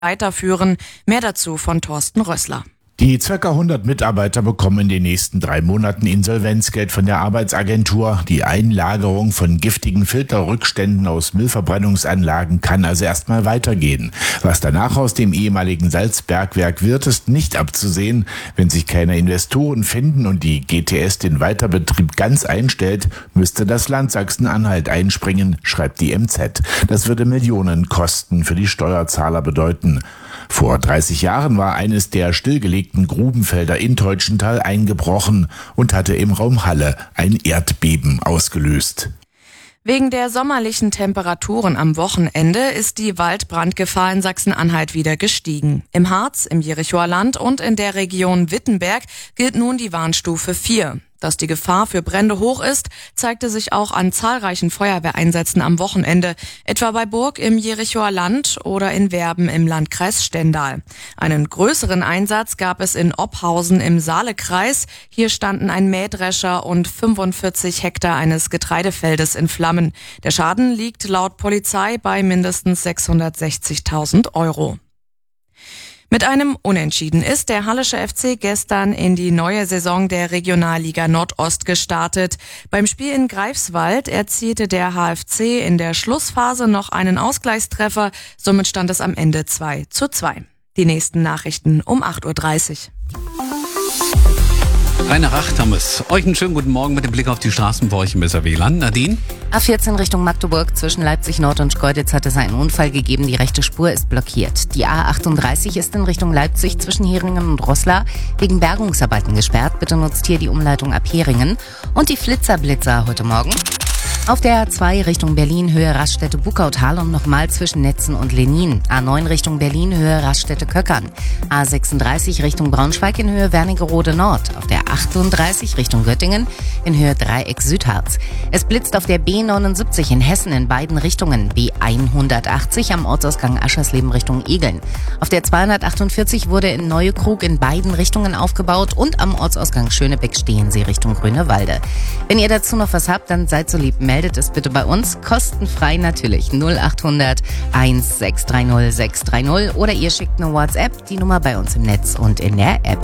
weiterführen. Mehr dazu von Thorsten Rössler. Die ca. 100 Mitarbeiter bekommen in den nächsten 3 Monaten Insolvenzgeld von der Arbeitsagentur. Die Einlagerung von giftigen Filterrückständen aus Müllverbrennungsanlagen kann also erstmal weitergehen. Was danach aus dem ehemaligen Salzbergwerk wird, ist nicht abzusehen. Wenn sich keine Investoren finden und die GTS den Weiterbetrieb ganz einstellt, müsste das Land Sachsen-Anhalt einspringen, schreibt die MZ. Das würde Millionenkosten für die Steuerzahler bedeuten. Vor 30 Jahren war eines der stillgelegten Grubenfelder in Teutschenthal eingebrochen und hatte im Raum Halle ein Erdbeben ausgelöst. Wegen der sommerlichen Temperaturen am Wochenende ist die Waldbrandgefahr in Sachsen-Anhalt wieder gestiegen. Im Harz, im Jerichoer Land und in der Region Wittenberg gilt nun die Warnstufe 4. Dass die Gefahr für Brände hoch ist, zeigte sich auch an zahlreichen Feuerwehreinsätzen am Wochenende, etwa bei Burg im Jerichoer Land oder in Werben im Landkreis Stendal. Einen größeren Einsatz gab es in Ophausen im Saalekreis. Hier standen ein Mähdrescher und 45 Hektar eines Getreidefeldes in Flammen. Der Schaden liegt laut Polizei bei mindestens 660.000 €. Mit einem Unentschieden ist der Hallische FC gestern in die neue Saison der Regionalliga Nordost gestartet. Beim Spiel in Greifswald erzielte der HFC in der Schlussphase noch einen Ausgleichstreffer. Somit stand es am Ende 2:2. Die nächsten Nachrichten um 8:30 Uhr. Rainer Racht haben es. Euch einen schönen guten Morgen mit dem Blick auf die Straßen bei euch im SRW-Land. Nadine? A14 Richtung Magdeburg zwischen Leipzig Nord und Schkeuditz hat es einen Unfall gegeben. Die rechte Spur ist blockiert. Die A38 ist in Richtung Leipzig zwischen Heringen und Roßla wegen Bergungsarbeiten gesperrt. Bitte nutzt hier die Umleitung ab Heringen. Und die Flitzer heute Morgen. Auf der A2 Richtung Berlin, Höhe Raststätte-Buckautal und nochmal zwischen Netzen und Lenin. A9 Richtung Berlin, Höhe Raststätte-Köckern. A36 Richtung Braunschweig in Höhe Wernigerode Nord. Auf der 38 Richtung Göttingen in Höhe Dreieck Südharz. Es blitzt auf der B79 in Hessen in beiden Richtungen. B180 am Ortsausgang Aschersleben Richtung Egeln. Auf der 248 wurde in Neuekrug in beiden Richtungen aufgebaut und am Ortsausgang Schönebeck-Stehensee Richtung Grünewalde. Wenn ihr dazu noch was habt, dann seid so lieb, meldet es bitte bei uns, kostenfrei natürlich, 0800 1630 630 oder ihr schickt eine WhatsApp, die Nummer bei uns im Netz und in der App.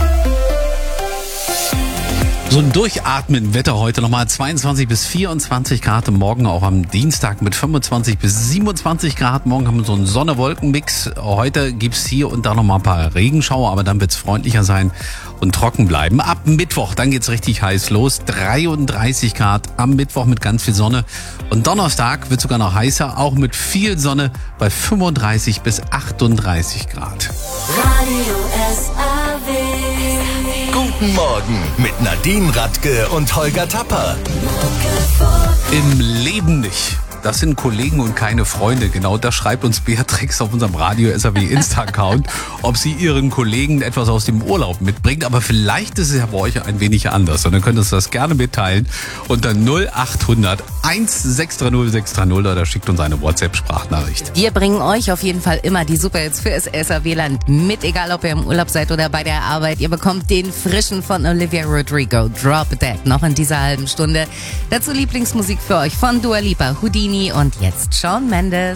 So ein Durchatmen Wetter heute nochmal 22 bis 24 Grad, morgen auch am Dienstag mit 25 bis 27 Grad. Morgen haben wir so einen Sonne-Wolken-Mix. Heute gibt's hier und da nochmal ein paar Regenschauer, aber dann wird's freundlicher sein und trocken bleiben. Ab Mittwoch, dann geht's richtig heiß los. 33 Grad am Mittwoch mit ganz viel Sonne. Und Donnerstag wird sogar noch heißer, auch mit viel Sonne bei 35 bis 38 Grad. Radio SRW. Guten Morgen mit Nadine Radke und Holger Tapper. Im Leben nicht. Das sind Kollegen und keine Freunde. Genau das schreibt uns Beatrix auf unserem Radio SRW Insta-Account, ob sie ihren Kollegen etwas aus dem Urlaub mitbringt. Aber vielleicht ist es ja bei euch ein wenig anders. Und dann könnt ihr uns das gerne mitteilen unter 0800 1630 630 oder schickt uns eine WhatsApp-Sprachnachricht. Wir bringen euch auf jeden Fall immer die Superhits für das SRW-Land mit, egal ob ihr im Urlaub seid oder bei der Arbeit. Ihr bekommt den frischen von Olivia Rodrigo, Drop Dead, noch in dieser halben Stunde. Dazu Lieblingsmusik für euch von Dua Lipa, Houdini und jetzt Shawn Mendes.